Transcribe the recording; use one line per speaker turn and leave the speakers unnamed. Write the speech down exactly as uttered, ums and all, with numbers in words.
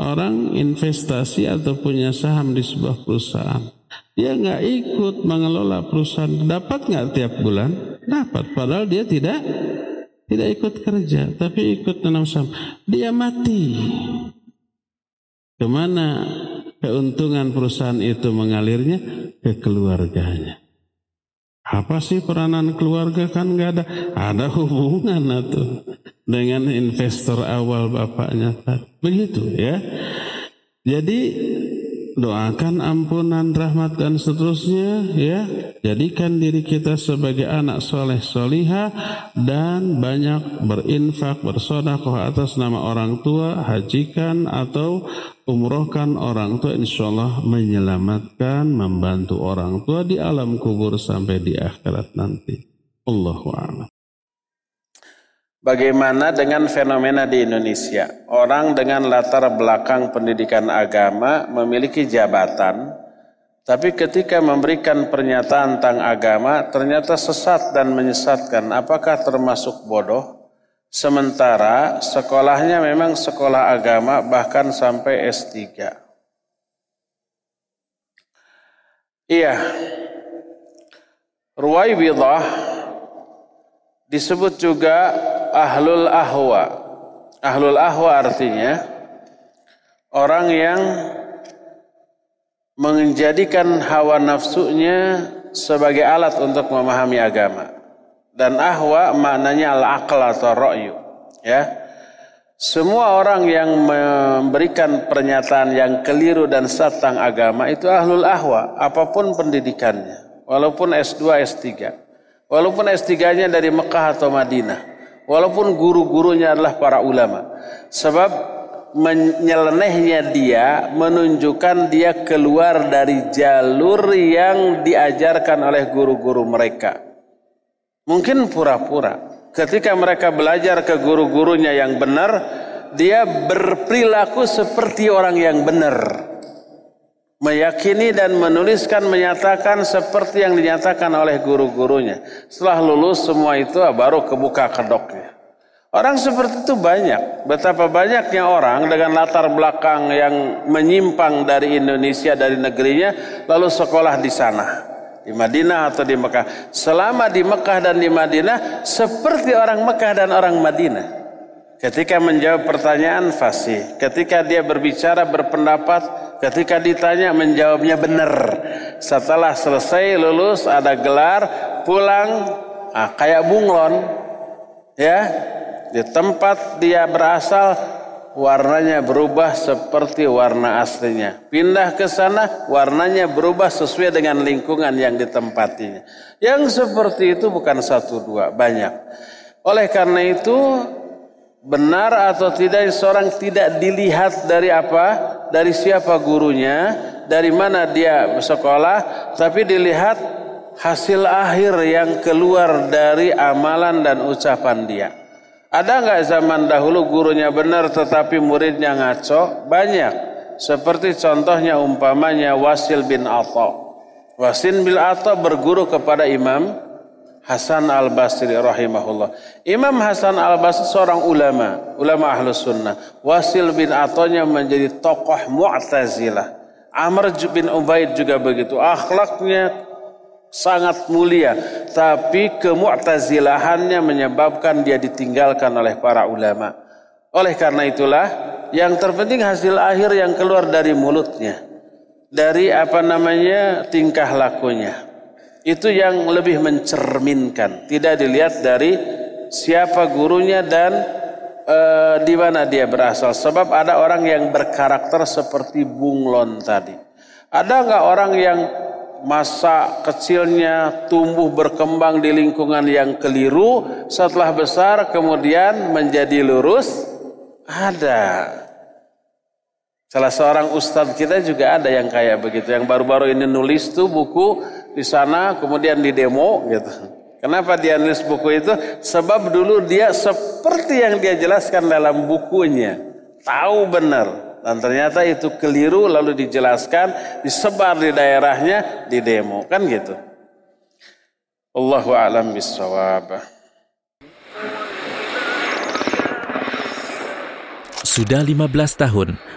orang investasi atau punya saham di sebuah perusahaan. Dia nggak ikut mengelola perusahaan, dapat nggak tiap bulan? Dapat, padahal dia tidak tidak ikut kerja, tapi ikut menanam saham. Dia mati. Kemana keuntungan perusahaan itu mengalirnya? Ke keluarganya. Apa sih peranan keluarga? Kan nggak ada, ada hubungan itu dengan investor awal bapaknya. Begitu ya. Jadi doakan ampunan, rahmat dan seterusnya ya. Jadikan diri kita sebagai anak soleh solihah dan banyak berinfak, bersedekah atas nama orang tua, hajikan atau umrohkan orang tua, insyaallah menyelamatkan, membantu orang tua di alam kubur sampai di akhirat nanti. Allahu a'lam.
Bagaimana dengan fenomena di Indonesia? Orang dengan latar belakang pendidikan agama memiliki jabatan, tapi ketika memberikan pernyataan tentang agama ternyata sesat dan menyesatkan. Apakah termasuk bodoh? Sementara sekolahnya memang sekolah agama bahkan sampai S tiga. Iya, Ruwaibidah disebut juga ahlul ahwa. Ahlul ahwa artinya orang yang menjadikan hawa nafsunya sebagai alat untuk memahami agama. Dan ahwa maknanya al-aql atau ra'yu. Ya. Semua orang yang memberikan pernyataan yang keliru dan sesat tentang agama itu ahlul ahwa, apapun pendidikannya. Walaupun S dua, S tiga. Walaupun S tiga-nya dari Mekah atau Madinah. Walaupun guru-gurunya adalah para ulama. Sebab menyelenehnya dia menunjukkan dia keluar dari jalur yang diajarkan oleh guru-guru mereka. Mungkin pura-pura. Ketika mereka belajar ke guru-gurunya yang benar, dia berperilaku seperti orang yang benar. Meyakini dan menuliskan, menyatakan seperti yang dinyatakan oleh guru-gurunya. Setelah lulus semua itu baru kebuka kedoknya. Orang seperti itu banyak. Betapa banyaknya orang dengan latar belakang yang menyimpang dari Indonesia, dari negerinya, lalu sekolah di sana. Di Madinah atau di Mekah. Selama di Mekah dan di Madinah seperti orang Mekah dan orang Madinah. Ketika menjawab pertanyaan fasih, ketika dia berbicara berpendapat, ketika ditanya menjawabnya benar. Setelah selesai lulus ada gelar, pulang ah, kayak bunglon. Ya, di tempat dia berasal warnanya berubah seperti warna aslinya. Pindah ke sana, warnanya berubah sesuai dengan lingkungan yang ditempatinya. Yang seperti itu bukan satu dua, banyak. Oleh karena itu, benar atau tidak seorang tidak dilihat dari apa? Dari siapa gurunya, dari mana dia bersekolah, tapi dilihat hasil akhir yang keluar dari amalan dan ucapan dia. Ada nggak zaman dahulu gurunya benar tetapi muridnya ngaco? Banyak. Seperti contohnya umpamanya Wasil bin Atha. Wasil bin Atha berguru kepada Imam Hasan al-Basri rahimahullah. Imam Hasan al-Basri seorang ulama, ulama ahlus sunnah. Wasil bin Athanya menjadi tokoh Mu'tazilah. Amr bin Ubaid juga begitu. Akhlaknya sangat mulia, tapi kemu'tazilahannya menyebabkan dia ditinggalkan oleh para ulama. Oleh karena itulah yang terpenting hasil akhir yang keluar dari mulutnya, dari apa namanya tingkah lakunya, itu yang lebih mencerminkan. Tidak dilihat dari siapa gurunya dan e, di mana dia berasal. Sebab ada orang yang berkarakter seperti bunglon tadi. Ada nggak orang yang masa kecilnya tumbuh berkembang di lingkungan yang keliru, setelah besar kemudian menjadi lurus? Ada. Salah seorang ustadz kita juga ada yang kayak begitu, yang baru-baru ini nulis tuh buku di sana kemudian di demo gitu. Kenapa dia nulis buku itu? Sebab dulu dia seperti yang dia jelaskan dalam bukunya, tahu benar. Dan ternyata itu keliru lalu dijelaskan, disebar di daerahnya, di demo. Kan gitu. Allahu a'lam bissawab.
Sudah lima belas tahun